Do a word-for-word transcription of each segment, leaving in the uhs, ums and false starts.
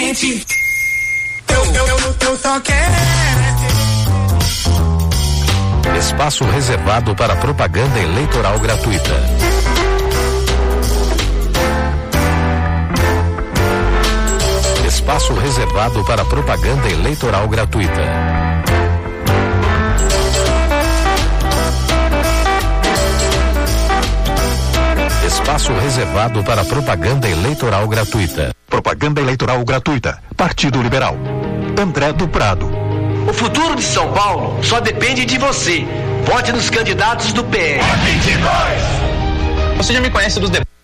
gente. Eu, eu, eu, eu só quero. Espaço reservado para propaganda eleitoral gratuita. Espaço reservado para propaganda eleitoral gratuita. Espaço reservado para propaganda eleitoral gratuita. Propaganda eleitoral gratuita. Partido Liberal. André do Prado. O futuro de São Paulo só depende de você. Vote nos candidatos do P R. vinte e dois. Você já me conhece dos debates.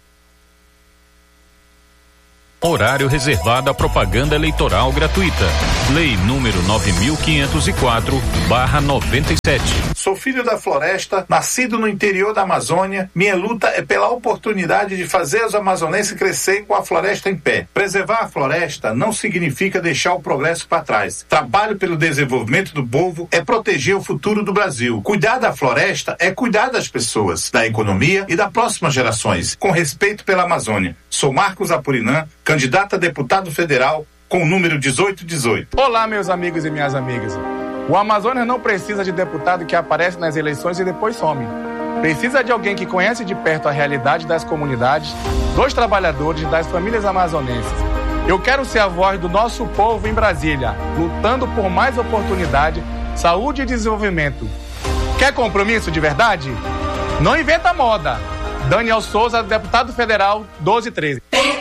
Horário reservado à propaganda eleitoral gratuita. Lei número nove mil quinhentos e quatro barra noventa e sete. Sou filho da floresta, nascido no interior da Amazônia. Minha luta é pela oportunidade de fazer os amazonenses crescer com a floresta em pé. Preservar a floresta não significa deixar o progresso para trás. Trabalho pelo desenvolvimento do povo é proteger o futuro do Brasil. Cuidar da floresta é cuidar das pessoas, da economia e das próximas gerações, com respeito pela Amazônia. Sou Marcos Apurinã, candidato a deputado federal com o número dezoito dezoito. Olá, meus amigos e minhas amigas. O Amazonas não precisa de deputado que aparece nas eleições e depois some. Precisa de alguém que conhece de perto a realidade das comunidades, dos trabalhadores e das famílias amazonenses. Eu quero ser a voz do nosso povo em Brasília, lutando por mais oportunidade, saúde e desenvolvimento. Quer compromisso de verdade? Não inventa moda. Daniel Souza, deputado federal, doze treze.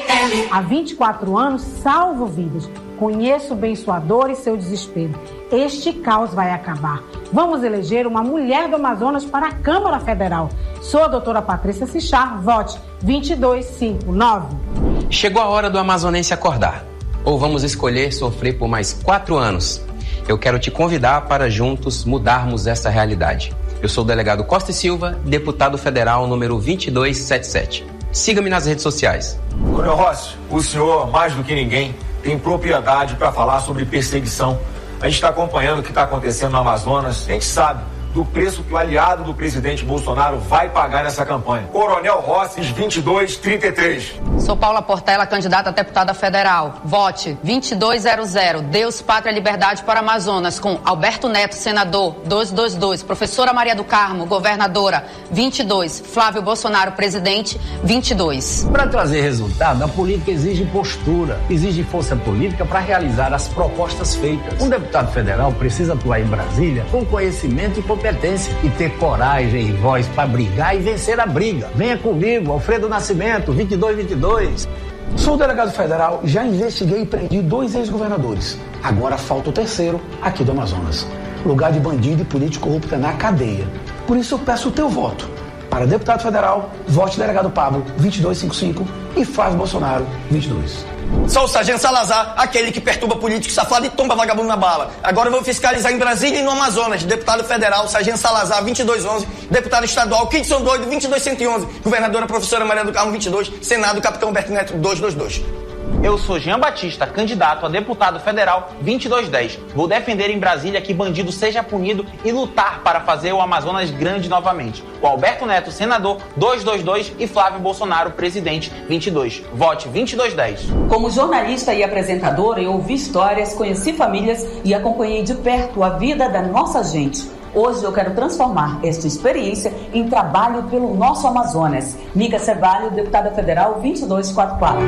Há vinte e quatro anos, salvo vidas. Conheço bem sua dor e seu desespero. Este caos vai acabar. Vamos eleger uma mulher do Amazonas para a Câmara Federal. Sou a doutora Patrícia Sichar, vote vinte e dois cinquenta e nove. Chegou a hora do amazonense acordar. Ou vamos escolher sofrer por mais quatro anos. Eu quero te convidar para juntos mudarmos essa realidade. Eu sou o delegado Costa e Silva, deputado federal número vinte e dois setenta e sete. Siga-me nas redes sociais. Coronel Rossi, o senhor, mais do que ninguém, tem propriedade para falar sobre perseguição. A gente está acompanhando o que está acontecendo no Amazonas. A gente sabe do preço que o aliado do presidente Bolsonaro vai pagar nessa campanha. Coronel Rossi, vinte e dois trinta e três. Sou Paula Portela, candidata a deputada federal. Vote vinte e dois zero zero. Deus, Pátria e Liberdade para Amazonas, com Alberto Neto, senador, dois dois dois. Professora Maria do Carmo, governadora, vinte e dois. Flávio Bolsonaro, presidente, vinte e dois. Para trazer resultado, a política exige postura, exige força política para realizar as propostas feitas. Um deputado federal precisa atuar em Brasília com conhecimento e competência e ter coragem e voz para brigar e vencer a briga. Venha comigo, Alfredo Nascimento, vinte e dois vinte e dois. Sou delegado federal, já investiguei e prendi dois ex-governadores. Agora falta o terceiro, aqui do Amazonas. Lugar de bandido e político corrupto é na cadeia. Por isso eu peço o teu voto. Para deputado federal, vote delegado Pablo, vinte e dois cinquenta e cinco e Flávio Bolsonaro, vinte e dois. Sou o Sargento Salazar, aquele que perturba político safado e tomba vagabundo na bala. Agora eu vou fiscalizar em Brasília e no Amazonas. Deputado federal, Sargento Salazar, vinte e dois onze. Deputado estadual, Kidson Doido, vinte e dois cento e onze. Governadora, professora Maria do Carmo, vinte e dois. Senado, Capitão Humberto Neto, duzentos e vinte e dois. Eu sou Jean Batista, candidato a deputado federal vinte e dois dez. Vou defender em Brasília que bandido seja punido e lutar para fazer o Amazonas grande novamente. Com Alberto Neto, senador, duzentos e vinte e dois e Flávio Bolsonaro, presidente, vinte e dois. Vote vinte e dois dez. Como jornalista e apresentadora, eu ouvi histórias, conheci famílias e acompanhei de perto a vida da nossa gente. Hoje eu quero transformar esta experiência em trabalho pelo nosso Amazonas. Mica Cevalho, deputada federal vinte e dois quarenta e quatro.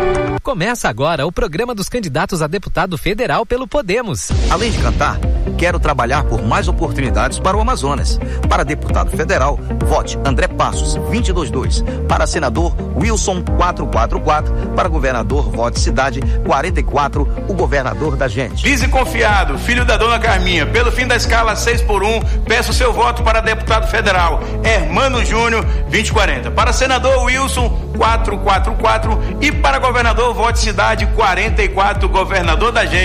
Começa agora o programa dos candidatos a deputado federal pelo Podemos. Além de cantar, quero trabalhar por mais oportunidades para o Amazonas. Para deputado federal, vote André Passos, vinte e dois dois. Para senador, Wilson, quatrocentos e quarenta e quatro. Para governador, vote Cidade, quarenta e quatro, o governador da gente. Vice confiado, filho da dona Carminha, pelo fim da escala seis por um, peço seu voto para deputado federal, Hermano Júnior, vinte e quarenta. Para senador, Wilson, quatrocentos e quarenta e quatro. E para governador, vote Cidade, quarenta e quatro, governador da gente.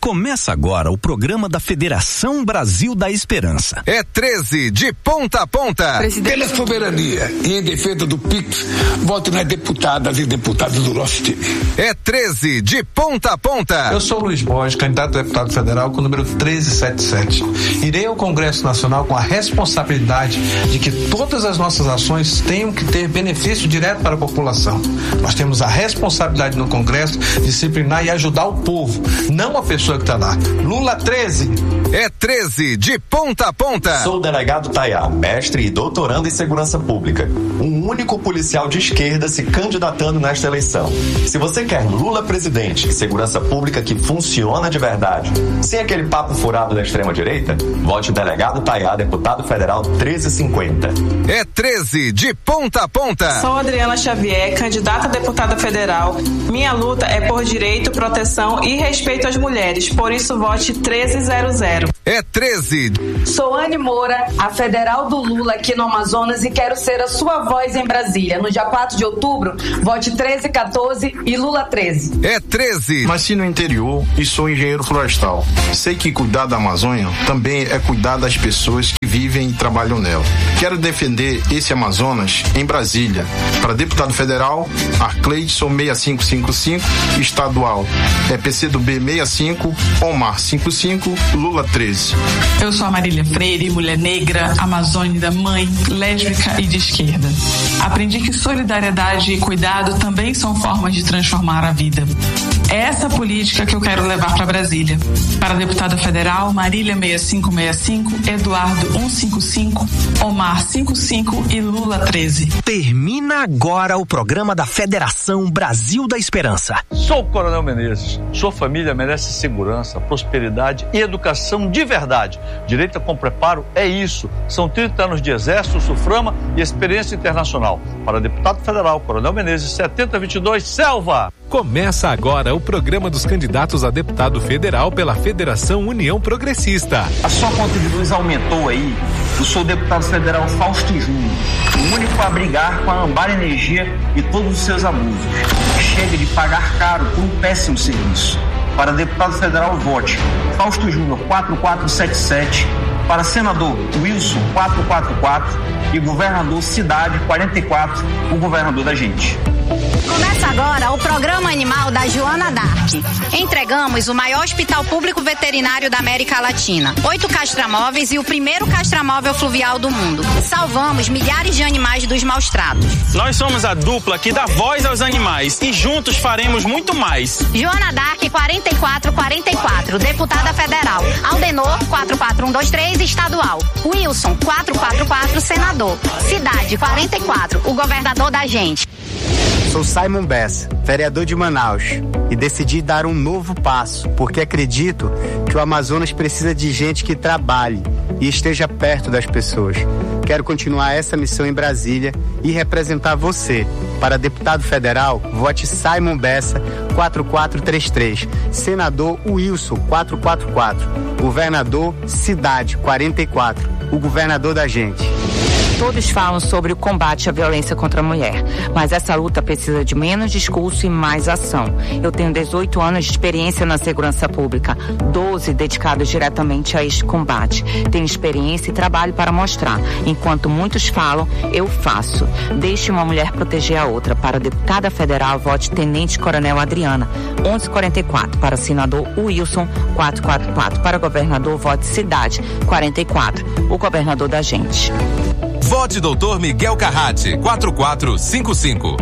Começa agora o programa da Federação Brasil da Esperança. É treze de ponta a ponta. Presidente... Pela soberania e em defesa do P I X, vote nas deputadas e deputados do nosso time. É treze de ponta a ponta. Eu sou Luiz Borges, candidato a deputado federal com o número treze setenta e sete. Irei ao Congresso Nacional com a responsabilidade de que todas as nossas ações tenham que ter benefício direto para a população. Nós temos a responsabilidade no Congresso de disciplinar e ajudar o povo, não a pessoa que está lá. Lula treze. É treze de ponta a ponta. Sou o delegado Tayá, mestre e doutorando em segurança pública. Um único policial de esquerda se candidatando nesta eleição. Se você quer Lula presidente e segurança pública que funciona de verdade, sem aquele papo furado da extrema direita, vote o delegado Tayá, deputado federal treze cinquenta. É treze de ponta a ponta. Sou Adriana Xavier, candidata a deputada federal. Minha luta é por direito, proteção e respeito às mulheres. Por isso, vote treze zero zero. É treze. Sou Anne Moura, a federal do Lula aqui no Amazonas e quero ser a sua voz em Brasília. No dia quatro de outubro, vote treze quatorze e Lula treze. É treze. Nasci no interior e sou engenheiro florestal. Sei que cuidar da Amazônia também é cuidar das pessoas que vivem e trabalham nela. Quero defender esse Amazonas em Brasília. Para deputado federal, Arcleidson seis cinco cinco cinco, estadual é P C do B sessenta e cinco, Omar cinquenta e cinco, Lula treze. Eu sou a Marília Freire, mulher negra, amazônica, mãe, lésbica e de esquerda. Aprendi que solidariedade e cuidado também são formas de transformar a vida. É essa política que eu quero levar para Brasília. Para deputada federal, Marília seis cinco seis cinco, Eduardo cento e cinquenta e cinco, Omar cinquenta e cinco e Lula treze. Termina agora o programa da Federação Brasil da Esperança. Sou o Coronel Menezes. Sua família merece segurança, prosperidade e educação de verdade. Direito com preparo é isso. São trinta anos de exército, SUFRAMA e experiência internacional. Para deputado federal, Coronel Menezes, setenta vinte e dois, Selva. Começa agora o programa dos candidatos a deputado federal pela Federação União Progressista. A sua conta de luz aumentou aí? Eu sou o deputado federal Fausto Júnior, o único a brigar com a Ambar Energia e todos os seus abusos. Chega de pagar caro por um péssimo serviço. Para deputado federal, vote Fausto Júnior quatro quatro sete sete, para senador Wilson quatro quatro quatro e governador Cidade quarenta e quatro, o governador da gente. Começa agora o programa animal da Joana Dark. Entregamos o maior hospital público veterinário da América Latina, oito castramóveis e o primeiro castramóvel fluvial do mundo. Salvamos milhares de animais dos maus tratos. Nós somos a dupla que dá voz aos animais e juntos faremos muito mais. Joana Dark quarenta e quatro quarenta e quatro, deputada federal. Aldenor quatro quatro um dois três, estadual. Wilson quatro quatro quatro, senador. Cidade quarenta e quatro, o governador da gente. Sou Simon Bessa, vereador de Manaus, e decidi dar um novo passo, porque acredito que o Amazonas precisa de gente que trabalhe e esteja perto das pessoas. Quero continuar essa missão em Brasília e representar você. Para deputado federal, vote Simon Bessa quatro quatro três três, senador Wilson quatro quatro quatro, governador Cidade quarenta e quatro, o governador da gente. Todos falam sobre o combate à violência contra a mulher, mas essa luta precisa de menos discurso e mais ação. Eu tenho dezoito anos de experiência na segurança pública, doze dedicados diretamente a este combate. Tenho experiência e trabalho para mostrar. Enquanto muitos falam, eu faço. Deixe uma mulher proteger a outra. Para deputada federal, vote Tenente Coronel Adriana, onze quarenta e quatro. Para senador Wilson, quatro quatro quatro. Para governador, vote Cidade, quarenta e quatro. O governador da gente. Vote doutor Miguel Carrati, quatro quatro cinco cinco.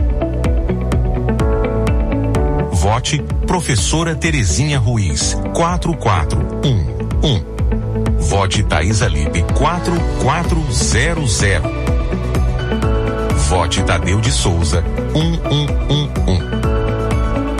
Vote professora Terezinha Ruiz, quatro quatro um um. Vote Thaisa Lipe, quatro quatro zero zero. Vote Tadeu de Souza, um um um um.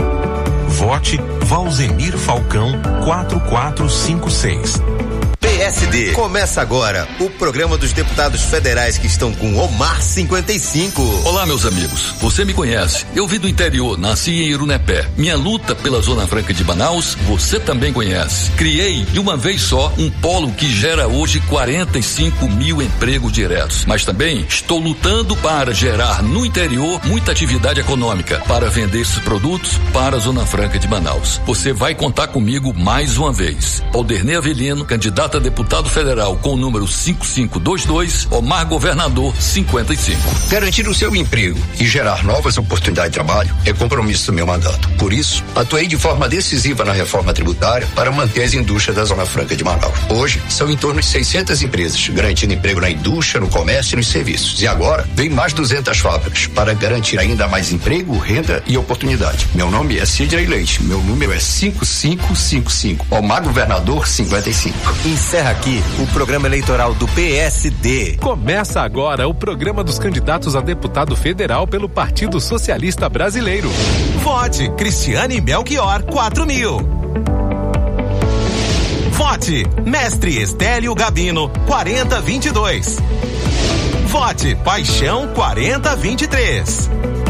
Vote Valzemir Falcão, quatro quatro cinco seis. P S D. Começa agora o programa dos deputados federais que estão com Omar cinquenta e cinco. Olá, meus amigos. Você me conhece. Eu vim do interior, nasci em Irunepé. Minha luta pela Zona Franca de Manaus, você também conhece. Criei de uma vez só um polo que gera hoje quarenta e cinco mil empregos diretos. Mas também estou lutando para gerar no interior muita atividade econômica para vender esses produtos para a Zona Franca de Manaus. Você vai contar comigo mais uma vez. Alderney Avelino, candidato a deputado federal com o número cinco cinco dois dois, Omar Governador cinquenta e cinco. Garantir o seu emprego e gerar novas oportunidades de trabalho é compromisso do meu mandato. Por isso, atuei de forma decisiva na reforma tributária para manter as indústrias da Zona Franca de Manaus. Hoje, são em torno de seiscentas empresas, garantindo emprego na indústria, no comércio e nos serviços. E agora, vem mais duzentas fábricas para garantir ainda mais emprego, renda e oportunidade. Meu nome é Sidney Leite, meu número é cinco cinco cinco cinco. Omar Governador cinquenta e cinco. Encerra aqui o programa eleitoral do P S D. Começa agora o programa dos candidatos a deputado federal pelo Partido Socialista Brasileiro. Vote Cristiane Melchior quatro mil. Vote Mestre Estélio Gabino quarenta vinte e dois. Vote Paixão quarenta vinte e três.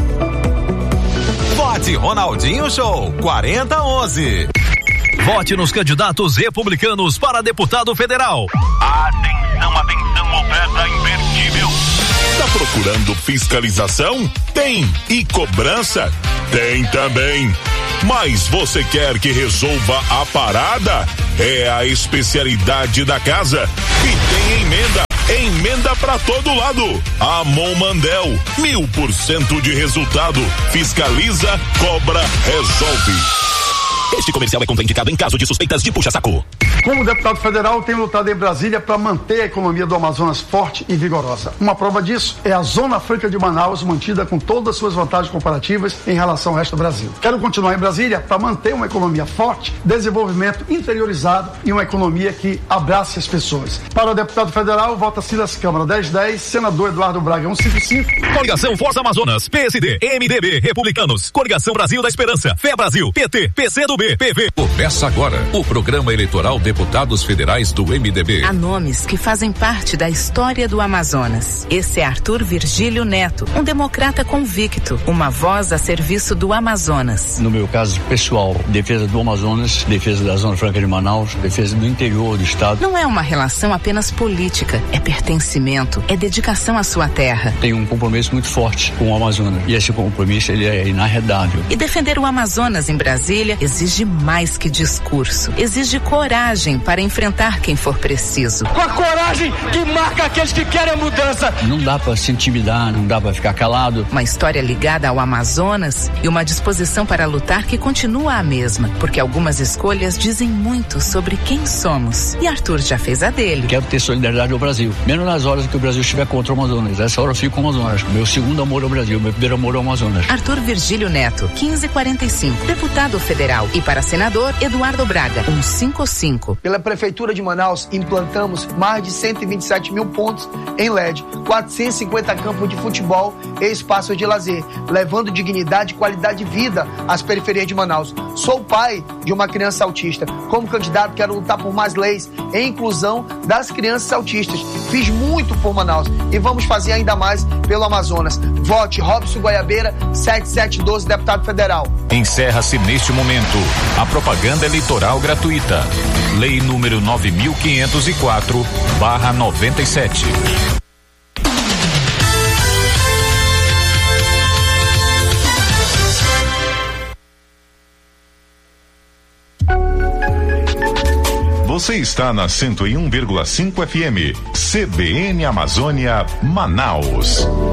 Vote Ronaldinho Show quarenta onze. Vote nos candidatos republicanos para deputado federal. Atenção, atenção, oferta imperdível. Tá procurando fiscalização? Tem. E cobrança? Tem também. Mas você quer que resolva a parada? É a especialidade da casa. E tem emenda. Emenda pra todo lado. Amon Mandel, mil por cento de resultado. Fiscaliza, cobra, resolve. Este comercial é contraindicado em caso de suspeitas de puxa-saco. Como deputado federal, tenho lutado em Brasília para manter a economia do Amazonas forte e vigorosa. Uma prova disso é a Zona Franca de Manaus, mantida com todas as suas vantagens comparativas em relação ao resto do Brasil. Quero continuar em Brasília para manter uma economia forte, desenvolvimento interiorizado e uma economia que abrace as pessoas. Para o deputado federal, vota Silas Câmara dez dez, senador Eduardo Braga cento e cinquenta e cinco. Coligação Força Amazonas, P S D, M D B, Republicanos, Coligação Brasil da Esperança, Fé Brasil, P T, P C do B, P V. Começa agora o programa eleitoral Deputados Federais do M D B. Há nomes que fazem parte da história do Amazonas. Esse é Arthur Virgílio Neto, um democrata convicto, uma voz a serviço do Amazonas. No meu caso pessoal, defesa do Amazonas, defesa da Zona Franca de Manaus, defesa do interior do estado. Não é uma relação apenas política, é pertencimento, é dedicação à sua terra. Tenho um compromisso muito forte com o Amazonas e esse compromisso ele é inarredável. E defender o Amazonas em Brasília exige mais que discurso, exige coragem para enfrentar quem for preciso. Com a coragem que marca aqueles que querem a mudança. Não dá para se intimidar, não dá para ficar calado. Uma história ligada ao Amazonas e uma disposição para lutar que continua a mesma, porque algumas escolhas dizem muito sobre quem somos. E Arthur já fez a dele. Quero ter solidariedade ao Brasil, menos nas horas que o Brasil estiver contra o Amazonas. Essa hora eu fico com o Amazonas. Meu segundo amor ao Brasil, meu primeiro amor ao Amazonas. Arthur Virgílio Neto, quinze quarenta e cinco, deputado federal, e para senador Eduardo Braga, cento e cinquenta e cinco. Pela Prefeitura de Manaus, implantamos mais de cento e vinte e sete mil pontos em L E D, quatrocentos e cinquenta campos de futebol e espaços de lazer, levando dignidade e qualidade de vida às periferias de Manaus. Sou pai de uma criança autista. Como candidato, quero lutar por mais leis e inclusão das crianças autistas. Fiz muito por Manaus e vamos fazer ainda mais pelo Amazonas. Vote Robson Goiabeira, sete sete um dois, deputado federal. Encerra-se neste momento a propaganda eleitoral gratuita. Lei número nove mil quinhentos e quatro, barra noventa e sete. Você está na cento e um vírgula cinco F M, C B N Amazônia, Manaus.